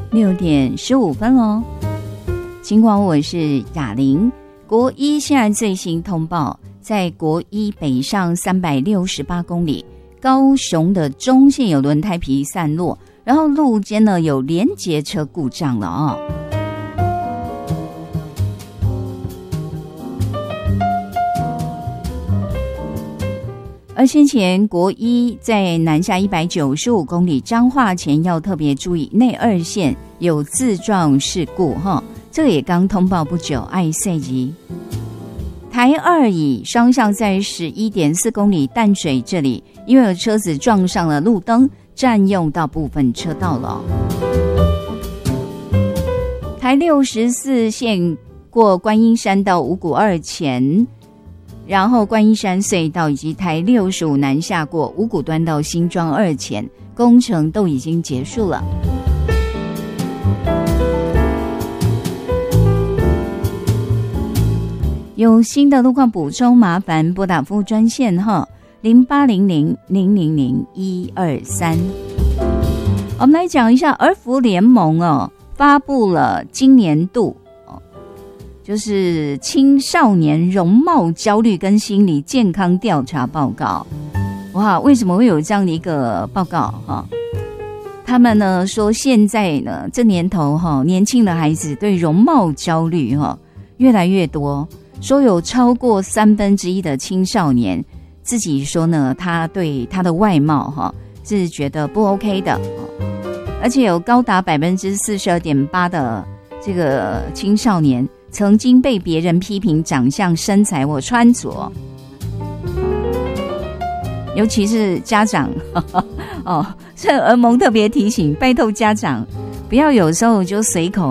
6点15分哦。尽管我是雅玲，国一现在最新通报，在国一北上368公里，高雄的中线有轮胎皮散落，然后路肩呢有连结车故障了哦。而先前国一在南下195公里彰化前要特别注意内二线有自撞事故哈，这个也刚通报不久。爱赛级台二乙双向在11.4公里淡水这里，因为有车子撞上了路灯，占用到部分车道了。台64线过观音山到五股二前，然后观音山隧道以及台65南下过五股端到新庄二前，工程都已经结束了。有新的路况补充，麻烦拨打服务专线哈，0800-000-123。我们来讲一下儿福联盟哦，发布了今年度就是青少年容貌焦虑跟心理健康调查报告。哇，为什么会有这样的一个报告哈？他们呢说现在呢这年头哈，年轻的孩子对容貌焦虑哈越来越多，说有超过1/3的青少年自己说呢，他对他的外貌哈是觉得不 OK 的，而且有高达42.8%的这个青少年曾经被别人批评长相、身材或穿着，尤其是家长哦，所以儿盟特别提醒，拜托家长不要有时候就随口